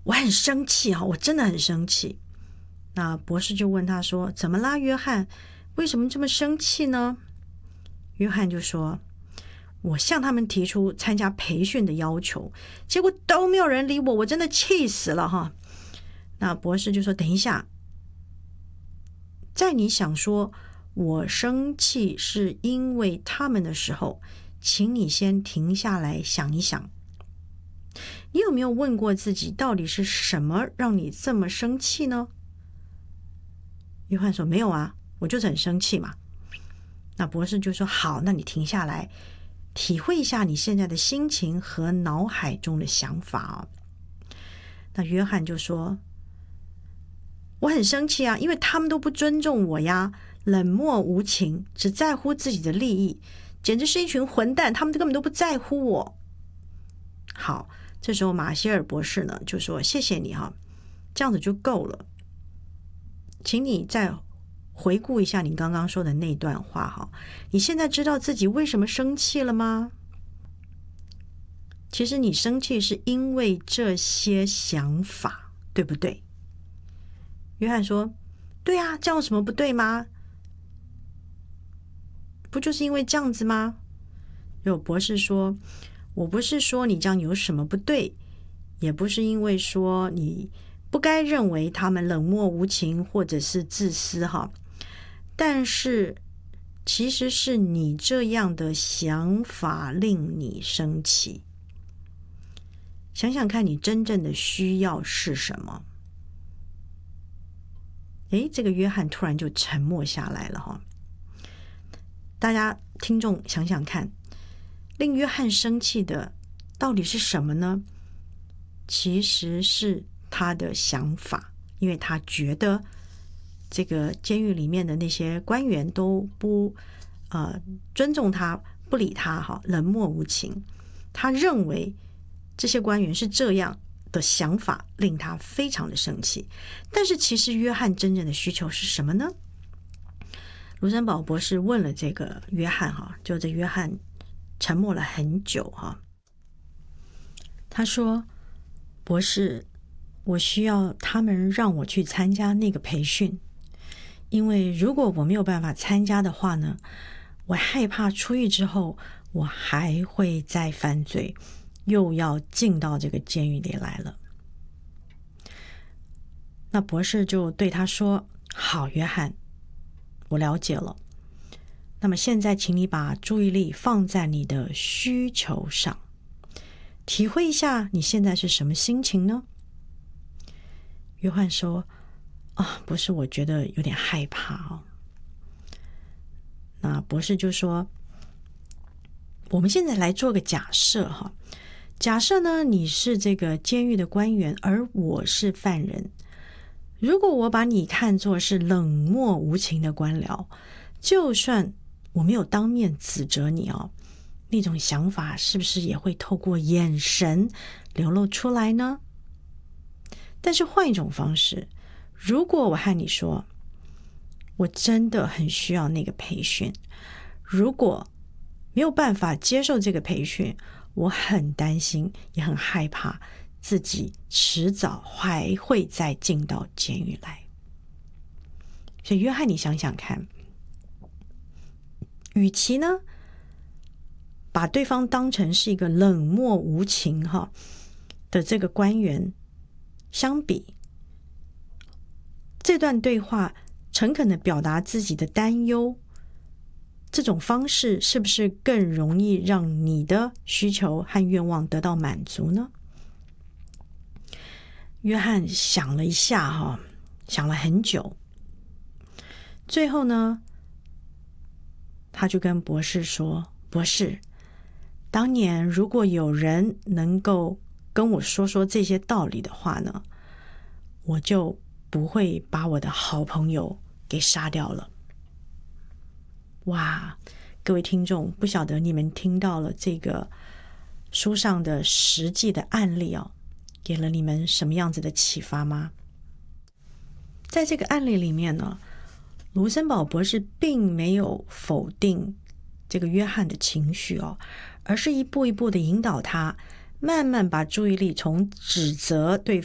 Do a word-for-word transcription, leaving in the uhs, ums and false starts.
我很生气啊，我真的很生气。那博士就问他说，怎么啦，约翰？为什么这么生气呢？约翰就说，我向他们提出参加培训的要求，结果都没有人理我，我真的气死了哈。那博士就说，等一下，在你想说我生气是因为他们的时候，请你先停下来想一想，你有没有问过自己，到底是什么让你这么生气呢？约翰说，没有啊，我就是很生气嘛。那博士就说，好，那你停下来体会一下你现在的心情和脑海中的想法哦。那约翰就说，我很生气啊，因为他们都不尊重我呀，冷漠无情，只在乎自己的利益，简直是一群混蛋，他们根本都不在乎我。好，这时候马歇尔博士呢就说，谢谢你哈，这样子就够了，请你再回顾一下你刚刚说的那段话哈，你现在知道自己为什么生气了吗？其实你生气是因为这些想法，对不对？约翰说，对啊，这样有什么不对吗？不就是因为这样子吗？有博士说，我不是说你这样有什么不对，也不是因为说你不该认为他们冷漠无情或者是自私哈，但是其实是你这样的想法令你生气。想想看你真正的需要是什么？诶，这个约翰突然就沉默下来了哈。大家听众想想看，令约翰生气的到底是什么呢？其实是他的想法，因为他觉得这个监狱里面的那些官员都不呃尊重他，不理他哈，冷漠无情。他认为这些官员是这样的想法，令他非常的生气。但是其实约翰真正的需求是什么呢？卢森堡博士问了这个约翰哈，就这约翰沉默了很久哈。他说，博士，我需要他们让我去参加那个培训，因为如果我没有办法参加的话呢，我害怕出狱之后我还会再犯罪，又要进到这个监狱里来了。那博士就对他说，好，约翰，我了解了。那么现在请你把注意力放在你的需求上，体会一下你现在是什么心情呢？约翰说，啊，博士，我觉得有点害怕哦。那博士就说，我们现在来做个假设哈，假设呢你是这个监狱的官员，而我是犯人。如果我把你看作是冷漠无情的官僚，就算我没有当面指责你哦，那种想法是不是也会透过眼神流露出来呢？但是换一种方式，如果我和你说，我真的很需要那个培训，如果没有办法接受这个培训，我很担心也很害怕自己迟早还会再进到监狱来。所以约翰，你想想看，与其呢把对方当成是一个冷漠无情哈的这个官员相比，这段对话诚恳的表达自己的担忧，这种方式是不是更容易让你的需求和愿望得到满足呢？约翰想了一下哈，想了很久，最后呢他就跟博士说，博士，当年如果有人能够跟我说说这些道理的话呢，我就不会把我的好朋友给杀掉了。哇，各位听众，不晓得你们听到了这个书上的实际的案例哦，给了你们什么样子的启发吗？在这个案例里面呢，卢森堡博士并没有否定这个约翰的情绪哦，而是一步一步的引导他，慢慢把注意力从指责对